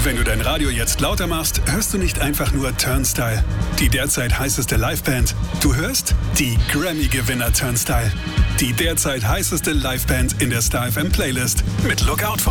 Wenn du dein Radio jetzt lauter machst, hörst du nicht einfach nur Turnstile, die derzeit heißeste Liveband. Du hörst die Grammy-Gewinner Turnstile, die derzeit heißeste Liveband in der Star FM Playlist mit Lookout for